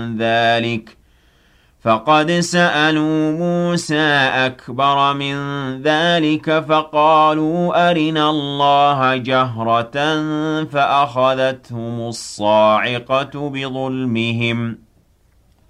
ذلك فقد سألوا موسى أكبر من ذلك فقالوا أرنا الله جهرة فأخذتهم الصاعقة بظلمهم